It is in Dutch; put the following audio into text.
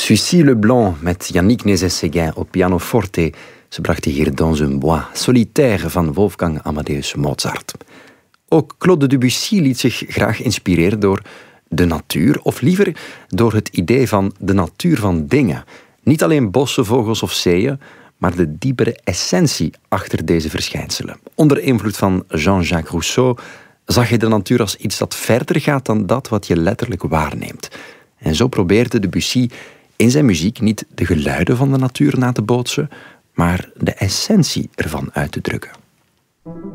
Sucy Leblanc met Yannick Nézet-Séguin op pianoforte. Ze brachten hier Dans un bois, solitaire van Wolfgang Amadeus Mozart. Ook Claude Debussy liet zich graag inspireren door de natuur, of liever door het idee van de natuur van dingen. Niet alleen bossen, vogels of zeeën, maar de diepere essentie achter deze verschijnselen. Onder invloed van Jean-Jacques Rousseau zag je de natuur als iets dat verder gaat dan dat wat je letterlijk waarneemt. En zo probeerde Debussy in zijn muziek niet de geluiden van de natuur na te bootsen, maar de essentie ervan uit te drukken.